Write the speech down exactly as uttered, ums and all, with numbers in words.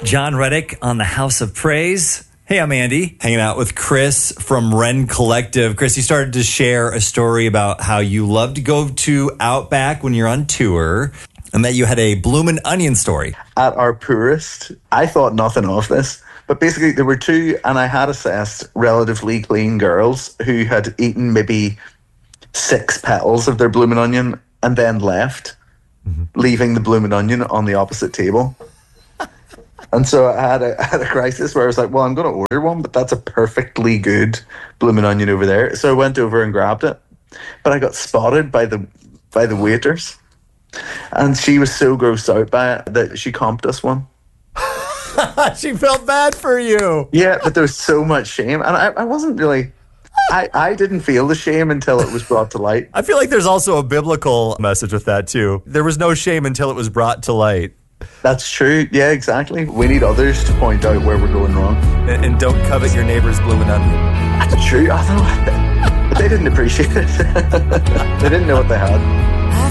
John Reddick on the House of Praise. Hey, I'm Andy, hanging out with Chris from Wren Collective. Chris, you started to share a story about how you love to go to Outback when you're on tour, and that you had a bloomin' onion story. At our poorest, I thought nothing of this, but basically there were two, and I had assessed relatively clean girls who had eaten maybe six petals of their bloomin' onion and then left, mm-hmm. leaving the bloomin' onion on the opposite table. And so I had a I had a crisis where I was like, well, I'm going to order one, but that's a perfectly good bloomin' onion over there. So I went over and grabbed it, but I got spotted by the by the waiters, and she was so grossed out by it that she comped us one. She felt bad for you. Yeah, but there was so much shame, and I, I wasn't really. I, I didn't feel the shame until it was brought to light. I feel like there's also a biblical message with that too. There was no shame until it was brought to light. That's true. Yeah, exactly. We need others to point out where we're going wrong. And, and don't covet your neighbor's bloomin' onion. That's true. I know. But they didn't appreciate it. They didn't know what they had.